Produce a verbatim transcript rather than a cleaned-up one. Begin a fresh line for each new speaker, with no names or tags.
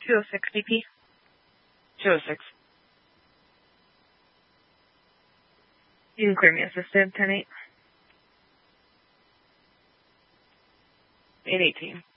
two oh six B P.
two oh six.
You can clear me assisted, ten eight.
eight eighteen.